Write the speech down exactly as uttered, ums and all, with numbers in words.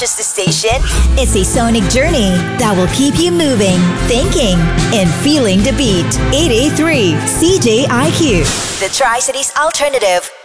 Just the station. It's a sonic journey that will keep you moving, thinking, and feeling the beat. eight eight three C J I Q, the Tri-Cities Alternative.